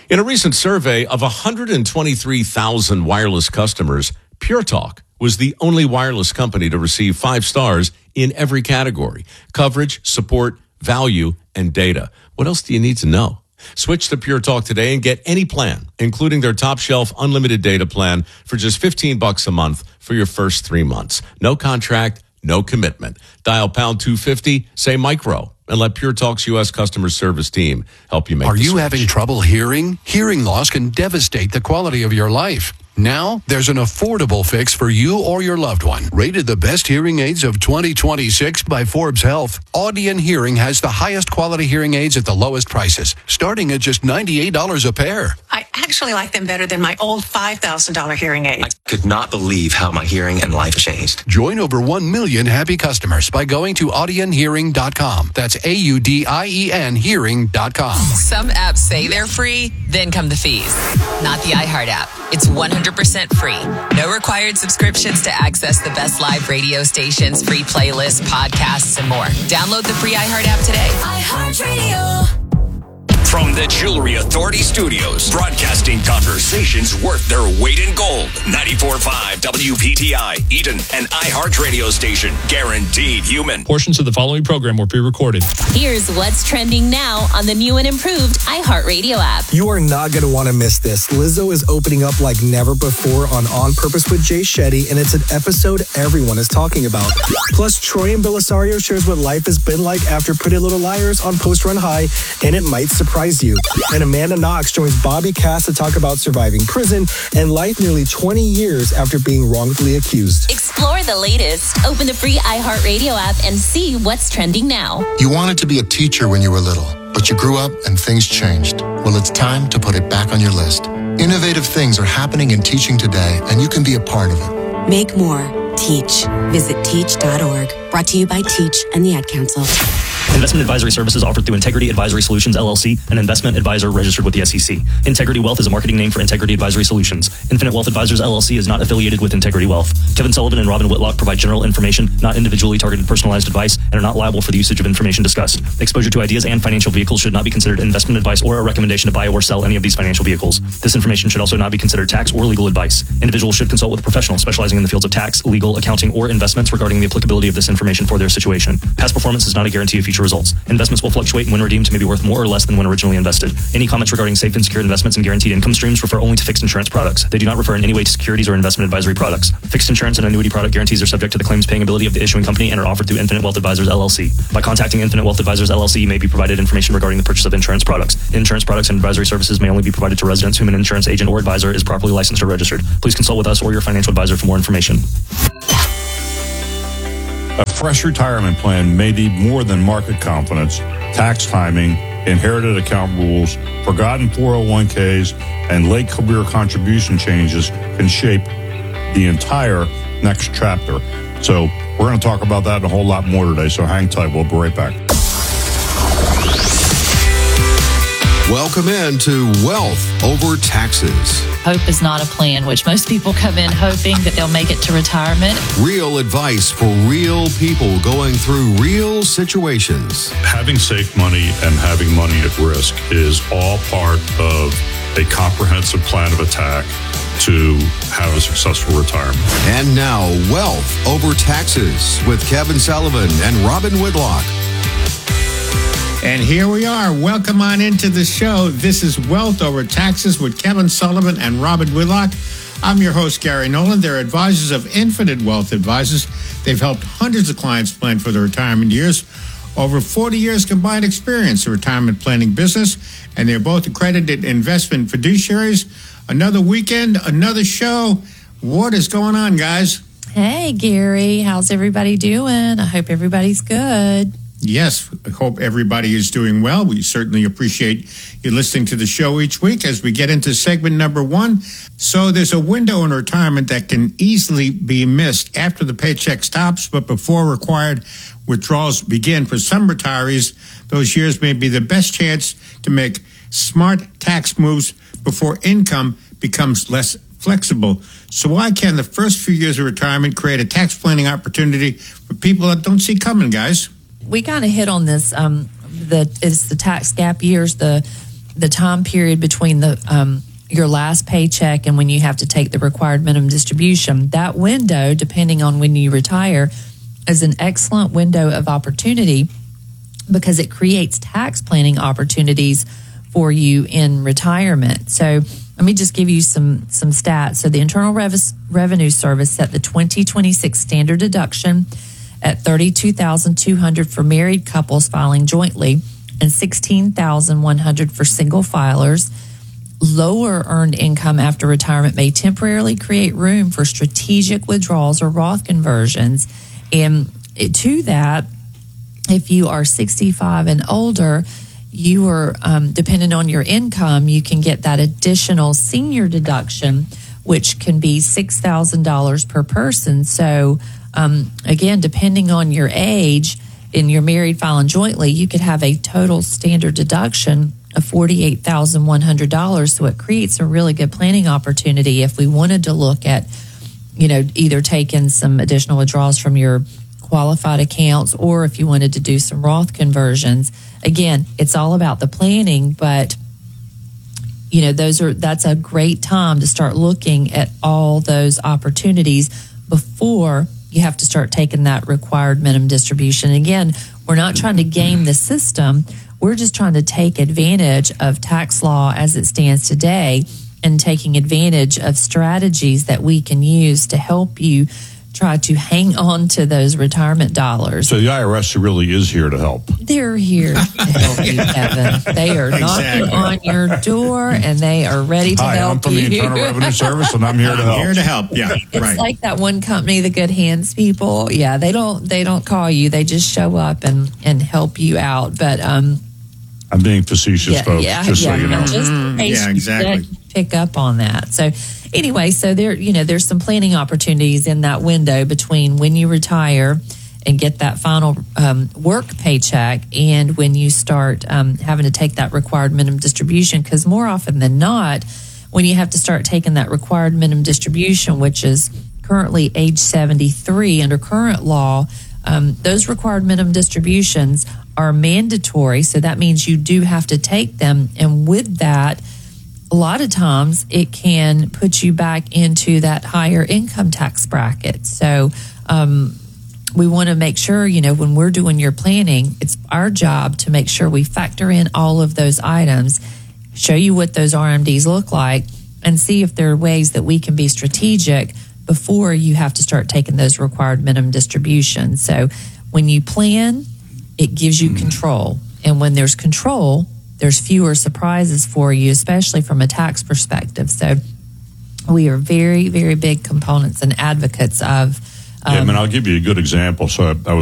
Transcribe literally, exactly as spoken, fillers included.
In a recent survey of one hundred twenty-three thousand wireless customers, Pure Talk was the only wireless company to receive five stars in every category: coverage, support, value, and data. What else do you need to know? Switch to Pure Talk today and get any plan, including their top shelf unlimited data plan for just fifteen bucks a month for your first three months. No contract, no commitment. Dial pound two fifty, say micro, and let Pure Talk's U S customer service team help you make Are the you switch. having trouble hearing? Hearing loss can devastate the quality of your life. Now, there's an affordable fix for you or your loved one. Rated the best hearing aids of twenty twenty-six by Forbes Health, Audion Hearing has the highest quality hearing aids at the lowest prices, starting at just ninety-eight dollars a pair. I actually like them better than my old five thousand dollars hearing aids. I could not believe how my hearing and life changed. Join over one million happy customers by going to audion hearing dot com. That's A U D I E N hearing dot com. Some apps say they're free, then come the fees. Not the iHeart app. It's one hundred percent free. No required subscriptions to access the best live radio stations, free playlists, podcasts, and more. Download the free iHeart app today. iHeartRadio. From the Jewelry Authority Studios, broadcasting conversations worth their weight in gold. ninety-four point five W P T I, Eden, an iHeart radio station. Guaranteed human. Portions of the following program were pre-recorded. Here's what's trending now on the new and improved iHeartRadio app. You are not going to want to miss this. Lizzo is opening up like never before on On Purpose with Jay Shetty, and it's an episode everyone is talking about. Plus, Troy and Belisario shares what life has been like after Pretty Little Liars on Post Run High, and it might surprise you. And Amanda Knox joins Bobby Cass to talk about surviving prison and life nearly twenty years after being wrongfully accused. Explore the latest. Open the free iHeartRadio app and see what's trending now. You wanted to be a teacher when you were little, but you grew up and things changed. Well, it's time to put it back on your list. Innovative things are happening in teaching today, and you can be a part of it. Make more. Teach. Visit teach dot org. Brought to you by Teach and the Ad Council. Investment advisory services offered through Integrity Advisory Solutions, L L C, an investment advisor registered with the S E C. Integrity Wealth is a marketing name for Integrity Advisory Solutions. Infinite Wealth Advisors, L L C is not affiliated with Integrity Wealth. Kevin Sullivan and Robin Whitlock provide general information, not individually targeted personalized advice, and are not liable for the usage of information discussed. Exposure to ideas and financial vehicles should not be considered investment advice or a recommendation to buy or sell any of these financial vehicles. This information should also not be considered tax or legal advice. Individuals should consult with a professional specializing in the fields of tax, legal, accounting, or investments regarding the applicability of this information for their situation. Past performance is not a guarantee of future results. Investments will fluctuate and when redeemed may be worth more or less than when originally invested. Any comments regarding safe and secure investments and guaranteed income streams refer only to fixed insurance products. They do not refer in any way to securities or investment advisory products. Fixed insurance and annuity product guarantees are subject to the claims paying ability of the issuing company and are offered through Infinite Wealth Advisors, L L C. By contacting Infinite Wealth Advisors, L L C, you may be provided information regarding the purchase of insurance products. Insurance products and advisory services may only be provided to residents whom an insurance agent or advisor is properly licensed or registered. Please consult with us or your financial advisor for more information. A fresh retirement plan may need more than market confidence, tax timing, inherited account rules, forgotten four oh one k's, and late career contribution changes can shape the entire next chapter. So we're going to talk about that and a whole lot more today, so hang tight. We'll be right back. Welcome in to Wealth Over Taxes. Hope is not a plan, which most people come in hoping that they'll make it to retirement. Real advice for real people going through real situations. Having safe money and having money at risk is all part of a comprehensive plan of attack to have a successful retirement. And now, Wealth Over Taxes with Kevin Sullivan and Robin Whitlock. And here we are. Welcome on into the show. This is Wealth Over Taxes with Kevin Sullivan and Robin Whitlock. I'm your host, Gary Nolan. They're advisors of Infinite Wealth Advisors. They've helped hundreds of clients plan for their retirement years. Over forty years combined experience in retirement planning business, and they're both accredited investment fiduciaries. Another weekend, another show. What is going on, guys? Hey, Gary. How's everybody doing? I hope everybody's good. Yes, I hope everybody is doing well. We certainly appreciate you listening to the show each week as we get into segment number one. So there's a window in retirement that can easily be missed after the paycheck stops, but before required withdrawals begin. For some retirees, those years may be the best chance to make smart tax moves before income becomes less flexible. So why can the first few years of retirement create a tax planning opportunity for people that don't see coming, guys? We kind of hit on this. Um, the it's the tax gap years, the the time period between the um, your last paycheck and when you have to take the required minimum distribution, that window, depending on when you retire, is an excellent window of opportunity because it creates tax planning opportunities for you in retirement. So let me just give you some some stats. So the Internal Rev- Revenue Service set the twenty twenty-six standard deduction at thirty-two thousand two hundred dollars for married couples filing jointly and sixteen thousand one hundred dollars for single filers. Lower earned income after retirement may temporarily create room for strategic withdrawals or Roth conversions. And to that, if you are sixty-five and older, you are, um, depending on your income, you can get that additional senior deduction, which can be six thousand dollars per person. So, um, again, depending on your age, and you're married filing jointly, you could have a total standard deduction of forty-eight thousand one hundred dollars. So it creates a really good planning opportunity if we wanted to look at, you know, either taking some additional withdrawals from your qualified accounts or if you wanted to do some Roth conversions. Again, it's all about the planning, but you know, those are that's a great time to start looking at all those opportunities before you have to start taking that required minimum distribution. Again, we're not trying to game the system. We're just trying to take advantage of tax law as it stands today and taking advantage of strategies that we can use to help you try to hang on to those retirement dollars. So the I R S really is here to help. They're here to help you, Kevin. They are Exactly. knocking on your door and they are ready to Hi, help I'm from you. the Internal Revenue Service, and I'm here to I'm help. here to help. Yeah, It's right. like that one company, the Good Hands people. Yeah, they don't they don't call you. They just show up and, and help you out. But um, I'm being facetious, yeah, folks, yeah, just yeah. so you know. Just in case Yeah, you exactly. didn't pick up on that. So anyway, so there you know there's some planning opportunities in that window between when you retire and get that final um, work paycheck and when you start um, having to take that required minimum distribution. Because more often than not, when you have to start taking that required minimum distribution, which is currently age seventy-three under current law, um, those required minimum distributions are mandatory. So that means you do have to take them. And with that, a lot of times it can put you back into that higher income tax bracket. So um, we want to make sure, you know, when we're doing your planning, it's our job to make sure we factor in all of those items, show you what those R M Ds look like, and see if there are ways that we can be strategic before you have to start taking those required minimum distributions. So when you plan, it gives you control. And when there's control, there's fewer surprises for you, especially from a tax perspective. So we are very, very big components and advocates of. Um, Yeah, I mean, I'll give you a good example. So I, I was